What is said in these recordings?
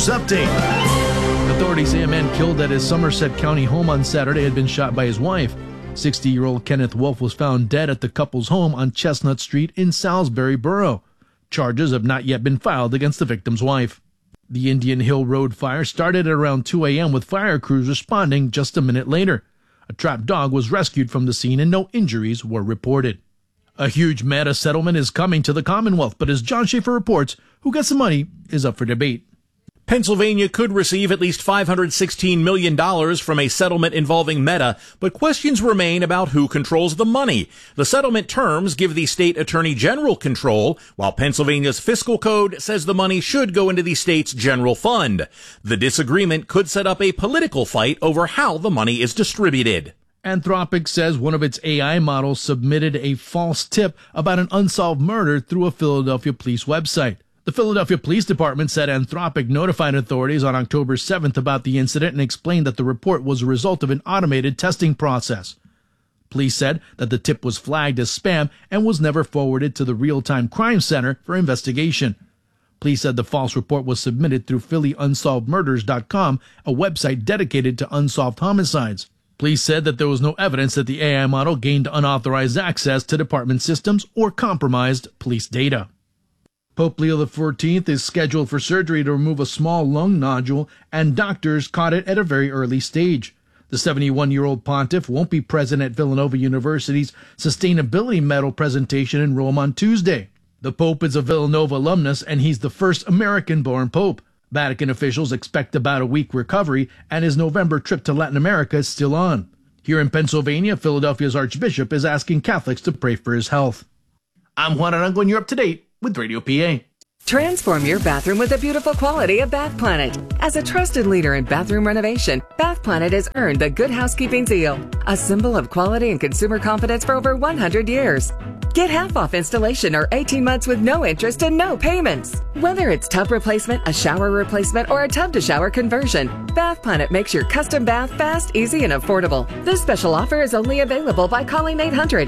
News Update. Authorities say a man killed at his Somerset County home on Saturday had been shot by his wife. 60-year-old Kenneth Wolf was found dead at the couple's home on Chestnut Street in Salisbury Borough. Charges have not yet been filed against the victim's wife. The Indian Hill Road fire started at around 2 a.m. with fire crews responding just a minute later. A trapped dog was rescued from the scene and no injuries were reported. A huge Meta settlement is coming to the Commonwealth, but as John Schaefer reports, who gets the money is up for debate. Pennsylvania could receive at least $516 million from a settlement involving Meta, but questions remain about who controls the money. The settlement terms give the state attorney general control, while Pennsylvania's fiscal code says the money should go into the state's general fund. The disagreement could set up a political fight over how the money is distributed. Anthropic says one of its AI models submitted a false tip about an unsolved murder through a Philadelphia police website. The Philadelphia Police Department said Anthropic notified authorities on October 7th about the incident and explained that the report was a result of an automated testing process. Police said that the tip was flagged as spam and was never forwarded to the Real-Time Crime Center for investigation. Police said the false report was submitted through PhillyUnsolvedMurders.com, a website dedicated to unsolved homicides. Police said that there was no evidence that the AI model gained unauthorized access to department systems or compromised police data. Pope Leo XIV is scheduled for surgery to remove a small lung nodule, and doctors caught it at a very early stage. The 71-year-old pontiff won't be present at Villanova University's Sustainability Medal presentation in Rome on Tuesday. The Pope is a Villanova alumnus, and he's the first American-born pope. Vatican officials expect about a week recovery, and his November trip to Latin America is still on. Here in Pennsylvania, Philadelphia's Archbishop is asking Catholics to pray for his health. I'm Juan Arango, and you're up to date with Radio PA. Transform your bathroom with the beautiful quality of Bath Planet. As a trusted leader in bathroom renovation, Bath Planet has earned the Good Housekeeping seal, a symbol of quality and consumer confidence for over 100 years. Get half off installation or 18 months with no interest and no payments. Whether it's tub replacement, a shower replacement, or a tub-to-shower conversion, Bath Planet makes your custom bath fast, easy, and affordable. This special offer is only available by calling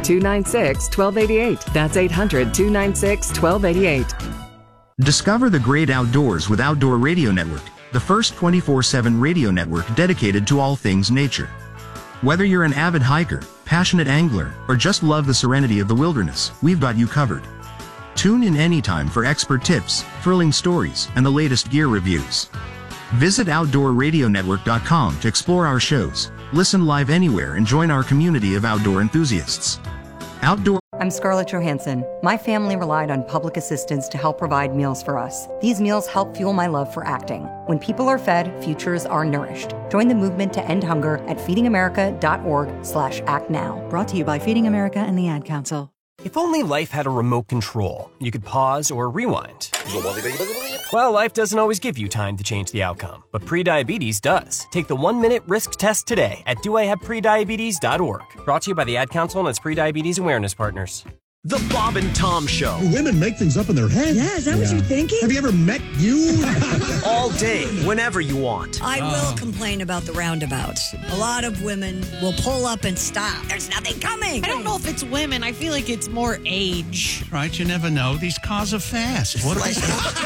800-296-1288. That's 800-296-1288. Discover the great outdoors with Outdoor Radio Network, the first 24/7 radio network dedicated to all things nature. Whether you're an avid hiker, passionate angler, or just love the serenity of the wilderness, we've got you covered. Tune in anytime for expert tips, thrilling stories, and the latest gear reviews. Visit OutdoorRadioNetwork.com to explore our shows, listen live anywhere, and join our community of outdoor enthusiasts. I'm Scarlett Johansson. My family relied on public assistance to help provide meals for us. These meals help fuel my love for acting. When people are fed, futures are nourished. Join the movement to end hunger at feedingamerica.org/actnow. Brought to you by Feeding America and the Ad Council. If only life had a remote control, you could pause or rewind. Well, life doesn't always give you time to change the outcome, but prediabetes does. Take the 1-minute risk test today at doihaveprediabetes.org. Brought to you by the Ad Council and its prediabetes awareness partners. The Bob and Tom Show. Women make things up in their head. Yeah, is that what you're thinking? Have you ever met you? All day, whenever you want. I will complain about the roundabouts. A lot of women will pull up and stop. There's nothing coming. I don't know if it's women. I feel like it's more age. Right, you never know. These cars are fast. What They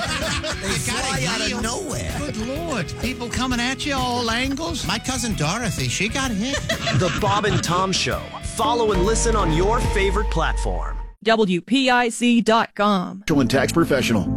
fly out of nowhere. Good Lord. People coming at you all angles. My cousin Dorothy, she got hit. The Bob and Tom Show. Follow and listen on your favorite platform. WPIC.com. And tax professional.